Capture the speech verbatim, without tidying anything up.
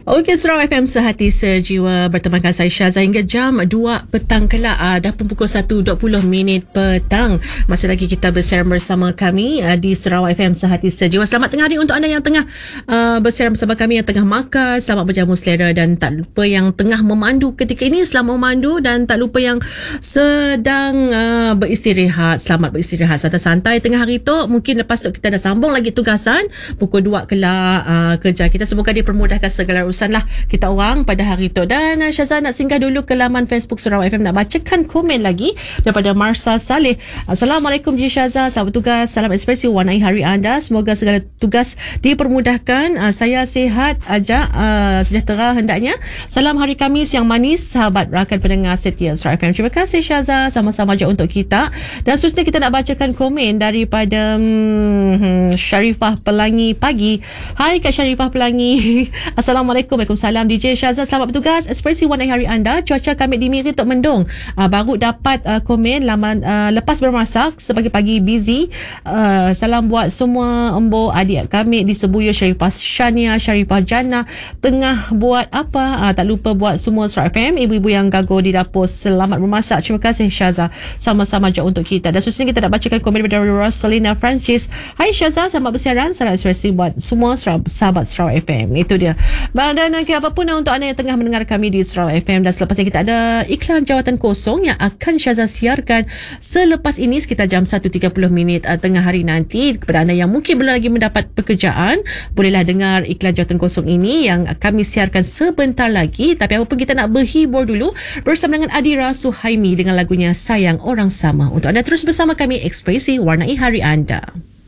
Okey, Sarawak F M Sehati Sejiwa bertemankan saya Syazah hingga jam dua petang kelak. Uh, dah pun pukul satu dua puluh minit petang. Masih lagi kita bersiaran bersama kami uh, di Sarawak F M Sehati Sejiwa. Selamat tengah hari untuk anda yang tengah uh, bersiaran bersama kami, yang tengah makan, selamat berjamu selera, dan tak lupa yang tengah memandu ketika ini, selamat memandu, dan tak lupa yang sedang uh, beristirahat, selamat beristirahat santai-santai tengah hari tu. Mungkin lepas tu kita dah sambung lagi tugasan pukul dua kelak uh, kerja kita. Semoga dia permudahkan segala urusan lah kita orang pada hari tu. Dan uh, Syazah nak singgah dulu ke laman Facebook Sarawak F M, nak bacakan komen lagi daripada Marsa Saleh. Assalamualaikum Ji Syazah, selamat tugas, salam ekspresi, warnai hari anda, semoga segala tugas dipermudahkan. Uh, saya sihat aja, uh, sejahtera hendaknya. Salam hari Khamis yang manis, sahabat rakan pendengar setia Sarawak F M. Terima kasih Syazah, sama-sama je untuk kita. Dan seterusnya kita nak bacakan komen daripada hmm, Syarifah Pelangi Pagi. Hai Kak Syarifah Pelangi. Assalamualaikum. Waalaikumsalam D J Syazah, selamat bertugas, ekspresi warnai hari anda. Cuaca kami di Miri Tok Mendung. Uh, baru dapat uh, komen laman uh, lepas bermasak sebagai pagi busy. Uh, salam buat semua embo adik kami di Sebuya, Syarifah Syania, Syarifah Jana tengah buat apa? Uh, tak lupa buat semua Sarawak F M, ibu-ibu yang gagal di dapur, selamat bermasak. Terima kasih Syazah, sama-sama je untuk kita. Dan seterusnya kita nak bacakan komen daripada Rosalina Francis. Hai Syazah, selamat bersiaran, salam ekspresi buat semua sahabat Sarawak F M. Itu dia. Dan okay, apapun untuk anda yang tengah mendengar kami di Sarawak F M. Dan selepas ini kita ada iklan jawatan kosong yang akan Syazah siarkan selepas ini sekitar jam satu tiga puluh minit uh, tengah hari nanti. Kepada anda yang mungkin belum lagi mendapat pekerjaan, bolehlah dengar iklan jawatan kosong ini yang kami siarkan sebentar lagi. Tapi apapun, kita nak berhibur dulu bersama dengan Adira Suhaimi dengan lagunya Sayang Orang Sama. Untuk anda terus bersama kami, ekspresi warnai hari anda.